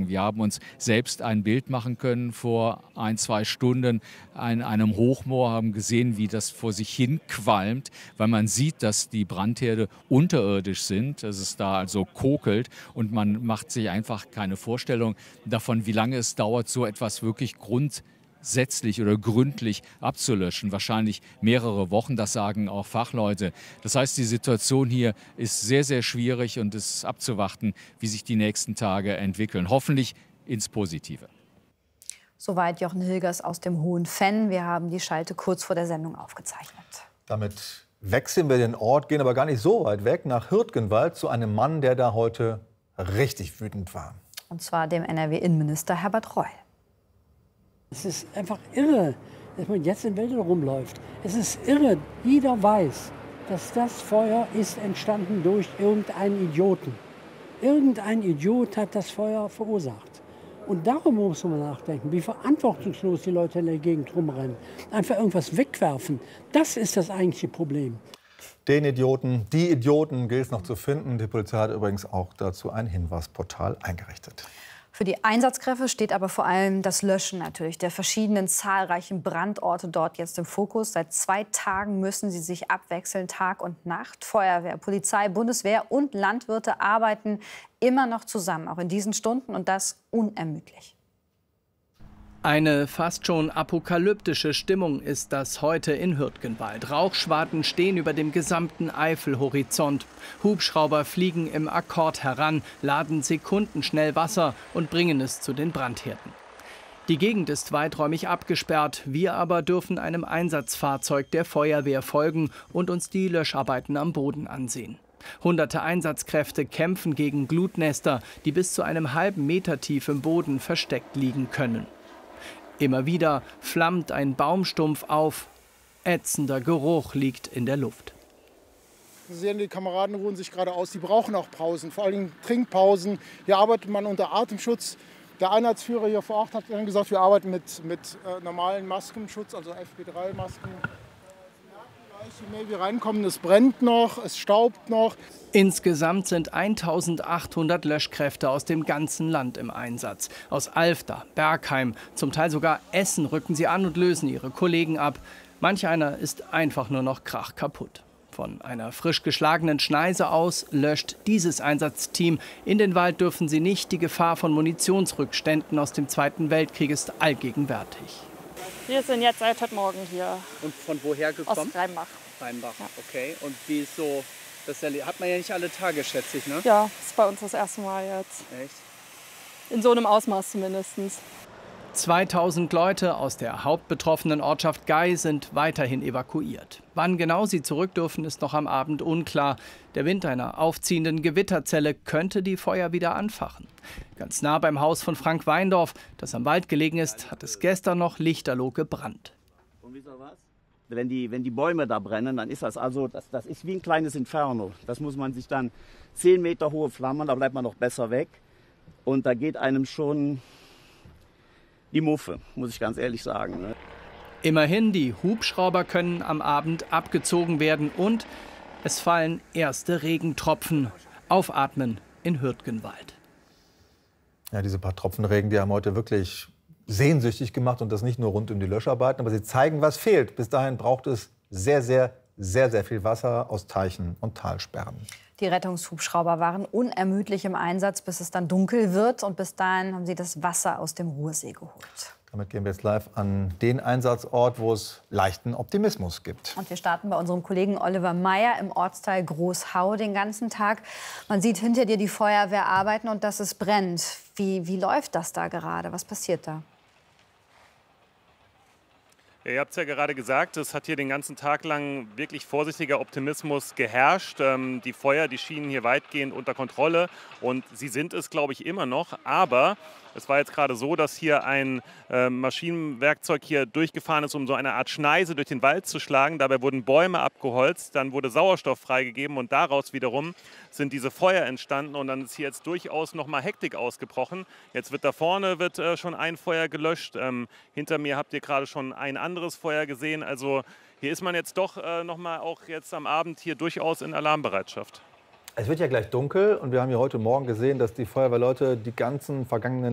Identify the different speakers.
Speaker 1: sagen. Wir haben uns selbst ein Bild machen können vor 1-2 Stunden an einem Hochmoor, haben gesehen, wie das vor sich hin qualmt, weil man sieht, dass die Brandherde unterirdisch sind, dass es da also kokelt und man macht sich einfach keine Vorstellung davon, wie lange es dauert, so etwas wirklich grundsätzlich oder gründlich abzulöschen. Wahrscheinlich mehrere Wochen, das sagen auch Fachleute. Das heißt, die Situation hier ist sehr, sehr schwierig und es ist abzuwarten, wie sich die nächsten Tage entwickeln. Hoffentlich ins Positive.
Speaker 2: Soweit Jochen Hilgers aus dem Hohenfenn. Wir haben die Schalte kurz vor der Sendung aufgezeichnet.
Speaker 3: Damit wechseln wir den Ort, gehen aber gar nicht so weit weg, nach Hürtgenwald zu einem Mann, der da heute richtig wütend war.
Speaker 2: Und zwar dem NRW-Innenminister Herbert Reul.
Speaker 4: Es ist einfach irre, dass man jetzt in Wäldern rumläuft. Es ist irre, jeder weiß, dass das Feuer ist entstanden durch irgendeinen Idioten. Irgendein Idiot hat das Feuer verursacht. Und darum muss man nachdenken, wie verantwortungslos die Leute in der Gegend rumrennen. Einfach irgendwas wegwerfen, das ist das eigentliche Problem.
Speaker 3: Den Idioten, die Idioten gilt es noch zu finden. Die Polizei hat übrigens auch dazu ein Hinweisportal eingerichtet.
Speaker 2: Für die Einsatzkräfte steht aber vor allem das Löschen natürlich der verschiedenen zahlreichen Brandorte dort jetzt im Fokus. Seit 2 Tagen müssen sie sich abwechseln, Tag und Nacht. Feuerwehr, Polizei, Bundeswehr und Landwirte arbeiten immer noch zusammen, auch in diesen Stunden, und das unermüdlich.
Speaker 5: Eine fast schon apokalyptische Stimmung ist das heute in Hürtgenwald. Rauchschwaden stehen über dem gesamten Eifelhorizont. Hubschrauber fliegen im Akkord heran, laden sekundenschnell Wasser und bringen es zu den Brandherden. Die Gegend ist weiträumig abgesperrt. Wir aber dürfen einem Einsatzfahrzeug der Feuerwehr folgen und uns die Löscharbeiten am Boden ansehen. Hunderte Einsatzkräfte kämpfen gegen Glutnester, die bis zu einem halben Meter tief im Boden versteckt liegen können. Immer wieder flammt ein Baumstumpf auf. Ätzender Geruch liegt in der Luft.
Speaker 6: Sie sehen, die Kameraden ruhen sich gerade aus. Die brauchen auch Pausen, vor allem Trinkpausen. Hier arbeitet man unter Atemschutz. Der Einheitsführer hier vor Ort hat dann gesagt, wir arbeiten mit normalen Maskenschutz, also FP3-Masken. Je mehr wir reinkommen, es brennt noch, es staubt noch.
Speaker 5: Insgesamt sind 1800 Löschkräfte aus dem ganzen Land im Einsatz. Aus Alfter, Bergheim, zum Teil sogar Essen rücken sie an und lösen ihre Kollegen ab. Manch einer ist einfach nur noch krachkaputt. Von einer frisch geschlagenen Schneise aus löscht dieses Einsatzteam. In den Wald dürfen sie nicht. Die Gefahr von Munitionsrückständen aus dem Zweiten Weltkrieg ist allgegenwärtig.
Speaker 7: Wir sind jetzt seit heute Morgen hier.
Speaker 5: Und von woher gekommen?
Speaker 7: Aus Rheinbach.
Speaker 5: Rheinbach, ja. Okay. Und wie ist so, das hat man ja nicht alle Tage, schätze ich, ne?
Speaker 7: Ja, das ist bei uns das erste Mal jetzt.
Speaker 5: Echt?
Speaker 7: In so einem Ausmaß zumindest.
Speaker 5: 2000 Leute aus der hauptbetroffenen Ortschaft Gay sind weiterhin evakuiert. Wann genau sie zurück dürfen, ist noch am Abend unklar. Der Wind einer aufziehenden Gewitterzelle könnte die Feuer wieder anfachen. Ganz nah beim Haus von Frank Weindorf, das am Wald gelegen ist, hat es gestern noch lichterloh gebrannt.
Speaker 8: Und wisst ihr was? Wenn die Bäume da brennen, dann ist das das ist wie ein kleines Inferno. Das muss man sich dann 10 Meter hohe Flammen, da bleibt man noch besser weg. Und da geht einem schon die Muffe, muss ich ganz ehrlich sagen. Ne?
Speaker 5: Immerhin, die Hubschrauber können am Abend abgezogen werden und es fallen erste Regentropfen. Aufatmen in Hürtgenwald.
Speaker 3: Ja, diese paar Tropfen Regen, die haben heute wirklich sehnsüchtig gemacht und das nicht nur rund um die Löscharbeiten, aber sie zeigen, was fehlt. Bis dahin braucht es sehr, sehr viel Wasser aus Teichen und Talsperren.
Speaker 2: Die Rettungshubschrauber waren unermüdlich im Einsatz, bis es dann dunkel wird. Und bis dahin haben sie das Wasser aus dem Ruhrsee geholt.
Speaker 3: Damit gehen wir jetzt live an den Einsatzort, wo es leichten Optimismus gibt.
Speaker 2: Und wir starten bei unserem Kollegen Oliver Meyer im Ortsteil Großhau den ganzen Tag. Man sieht hinter dir die Feuerwehr arbeiten und dass es brennt. Wie läuft das da gerade? Was passiert da?
Speaker 9: Ja, ihr habt es ja gerade gesagt, es hat hier den ganzen Tag lang wirklich vorsichtiger Optimismus geherrscht. Die Feuer, die schienen hier weitgehend unter Kontrolle und sie sind es, glaube ich, immer noch. Aber es war jetzt gerade so, dass hier ein Maschinenwerkzeug hier durchgefahren ist, um so eine Art Schneise durch den Wald zu schlagen. Dabei wurden Bäume abgeholzt, dann wurde Sauerstoff freigegeben und daraus wiederum sind diese Feuer entstanden und dann ist hier jetzt durchaus noch mal Hektik ausgebrochen. Jetzt wird da vorne schon ein Feuer gelöscht. Hinter mir habt ihr gerade schon ein anderes Feuer gesehen. Also hier ist man jetzt doch noch mal auch jetzt am Abend hier durchaus in Alarmbereitschaft.
Speaker 3: Es wird ja gleich dunkel und wir haben ja heute Morgen gesehen, dass die Feuerwehrleute die ganzen vergangenen